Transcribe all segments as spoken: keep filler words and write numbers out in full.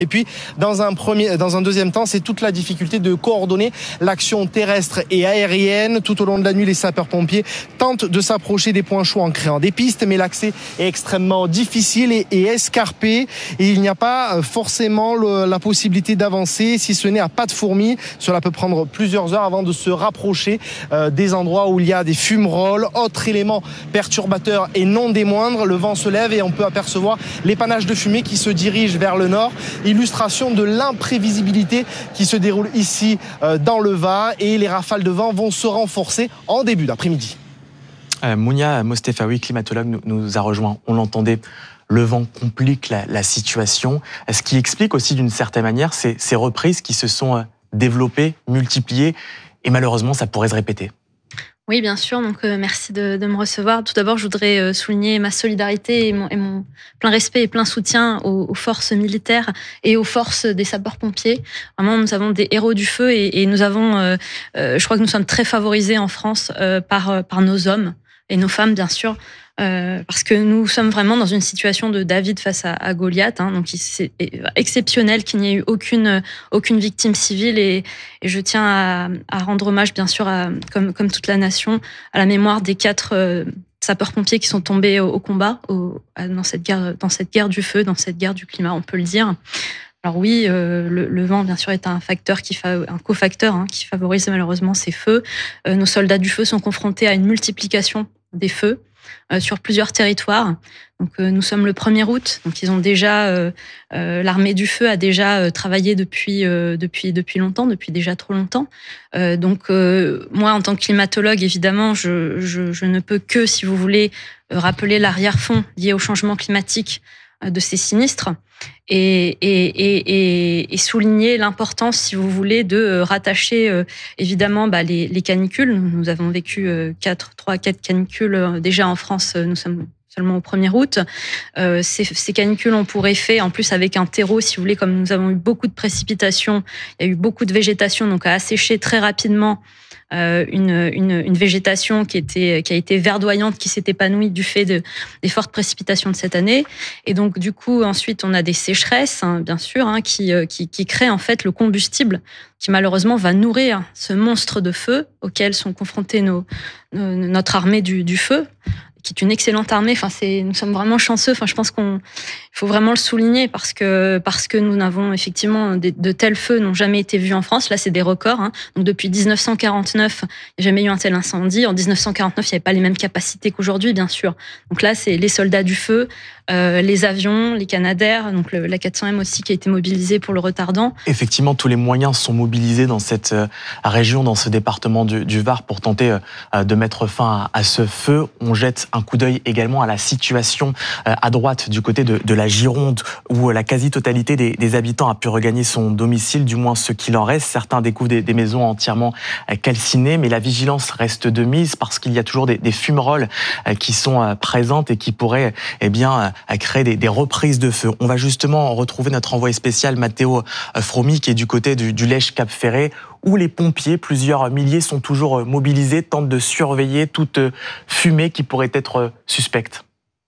Et puis, dans un, premier, dans un deuxième temps, c'est toute la difficulté de coordonner l'action terrestre et aérienne. Tout au long de la nuit, les sapeurs-pompiers tentent de s'approcher des points chauds en créant des pistes, mais l'accès est extrêmement difficile et, et escarpé. Et il n'y a pas forcément le, la possibilité d'avancer, si ce n'est à pas de fourmi. Cela peut prendre plusieurs heures avant de se rapprocher euh, des endroits où il y a des fumerolles. Autre élément perturbateur et non des moindres, le vent se lève et on peut apercevoir les panaches de fumée qui se dirigent vers le nord. Illustration de l'imprévisibilité qui se déroule ici euh, dans le Var, et les rafales de vent vont se renforcer en début d'après-midi. Euh, Mounia Mostefaoui, climatologue, nous, nous a rejoint. On l'entendait, le vent complique la, la situation. Ce qui explique aussi d'une certaine manière ces, ces reprises qui se sont développées, multipliées, et malheureusement ça pourrait se répéter. Oui, bien sûr. Donc, euh, merci de, de me recevoir. Tout d'abord, je voudrais euh, souligner ma solidarité et mon, et mon plein respect et plein soutien aux, aux forces militaires et aux forces des sapeurs-pompiers. Vraiment, nous avons des héros du feu et, et nous avons, euh, euh, je crois que nous sommes très favorisés en France euh, par, par nos hommes et nos femmes, bien sûr. Euh, parce que nous sommes vraiment dans une situation de David face à, à Goliath, hein, donc c'est exceptionnel qu'il n'y ait eu aucune aucune victime civile et, et je tiens à, à rendre hommage bien sûr, à, comme comme toute la nation, à la mémoire des quatre euh, sapeurs-pompiers qui sont tombés au, au combat, au, dans cette guerre dans cette guerre du feu, dans cette guerre du climat, on peut le dire. Alors oui, euh, le, le vent, bien sûr, est un facteur, qui fa, un cofacteur hein, qui favorise malheureusement ces feux. Euh, nos soldats du feu sont confrontés à une multiplication des feux euh, sur plusieurs territoires. Donc, euh, nous sommes le premier août, donc ils ont déjà, euh, euh, l'armée du feu a déjà euh, travaillé depuis euh, depuis depuis longtemps, depuis déjà trop longtemps. Euh, donc, euh, moi, en tant que climatologue, évidemment, je, je, je ne peux que, si vous voulez, rappeler l'arrière-fond lié au changement climatique de ces sinistres et, et, et, et souligner l'importance, si vous voulez, de rattacher euh, évidemment bah, les, les canicules. Nous avons vécu euh, quatre, trois, quatre canicules euh, déjà en France. Nous sommes seulement au premier août. Euh, ces, ces canicules ont pour effet, en plus avec un terreau, si vous voulez, comme nous avons eu beaucoup de précipitations, il y a eu beaucoup de végétation, donc à assécher très rapidement Euh, une, une, une végétation qui, était, qui a été verdoyante, qui s'est épanouie du fait de, des fortes précipitations de cette année. Et donc, du coup, ensuite, on a des sécheresses, hein, bien sûr, hein, qui, qui, qui créent en fait le combustible qui, malheureusement, va nourrir ce monstre de feu auquel sont confrontés nos, nos, notre armée du, du feu, qui est une excellente armée. Enfin, c'est, nous sommes vraiment chanceux. Enfin, je pense qu'on, il faut vraiment le souligner parce que, parce que nous n'avons effectivement de, de tels feux n'ont jamais été vus en France. Là, c'est des records, hein. Donc, depuis dix-neuf cent quarante-neuf, il n'y a jamais eu un tel incendie. En dix-neuf cent quarante-neuf, il n'y avait pas les mêmes capacités qu'aujourd'hui, bien sûr. Donc là, c'est les soldats du feu, euh, les avions, les Canadair, donc le, la quatre cents M aussi qui a été mobilisée pour le retardant. Effectivement, tous les moyens sont mobilisés dans cette euh, région, dans ce département du, du Var pour tenter euh, de mettre fin à, à ce feu. On jette un coup d'œil également à la situation euh, à droite du côté de, de la Gironde où la quasi-totalité des, des habitants a pu regagner son domicile, du moins ce qu'il en reste. Certains découvrent des, des maisons entièrement euh, calcinées, mais la vigilance reste de mise parce qu'il y a toujours des, des fumerolles euh, qui sont euh, présentes et qui pourraient eh bien, euh, créer des, des reprises de feu. On va justement retrouver notre envoyé spécial Matteo Fromi qui est du côté du, du Lèche Cap Ferret où les pompiers, plusieurs milliers, sont toujours mobilisés, tentent de surveiller toute fumée qui pourrait être suspecte.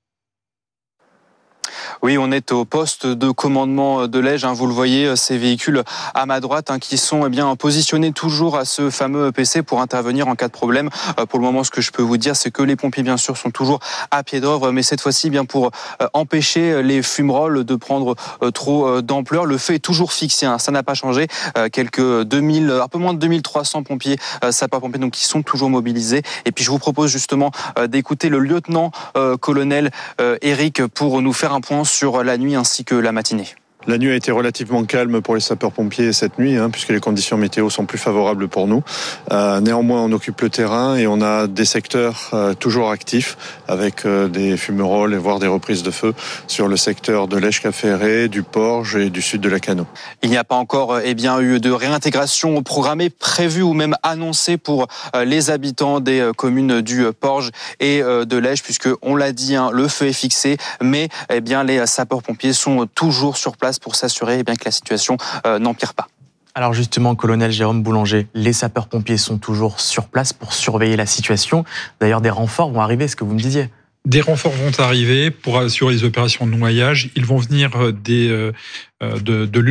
Oui, on est au poste de commandement de Lège. Vous le voyez, ces véhicules à ma droite qui sont bien positionnés toujours à ce fameux P C pour intervenir en cas de problème. Pour le moment, ce que je peux vous dire, c'est que les pompiers, bien sûr, sont toujours à pied d'œuvre, mais cette fois-ci, bien pour empêcher les fumerolles de prendre trop d'ampleur. Le feu est toujours fixé, hein, ça n'a pas changé. Quelques deux mille, un peu moins de deux mille trois cents pompiers, sapeurs-pompiers, donc qui sont toujours mobilisés. Et puis, je vous propose justement d'écouter le lieutenant-colonel Eric pour nous faire un point sur la nuit ainsi que la matinée. La nuit a été relativement calme pour les sapeurs-pompiers cette nuit, hein, puisque les conditions météo sont plus favorables pour nous. Euh, néanmoins, on occupe le terrain et on a des secteurs euh, toujours actifs avec euh, des fumerolles et voire des reprises de feu sur le secteur de Lèche Cap Ferret, du Porge et du sud de la Cano. Il n'y a pas encore eh bien, eu de réintégration programmée, prévue ou même annoncée pour euh, les habitants des euh, communes du Porge et euh, de Lèche, puisque on l'a dit, hein, le feu est fixé, mais eh bien, les sapeurs-pompiers sont toujours sur place pour s'assurer eh bien, que la situation euh, n'empire pas. Alors justement, colonel Jérôme Boulanger, les sapeurs-pompiers sont toujours sur place pour surveiller la situation. D'ailleurs, des renforts vont arriver, ce que vous me disiez. Des renforts vont arriver pour assurer les opérations de noyage. Ils vont venir des, euh, de, de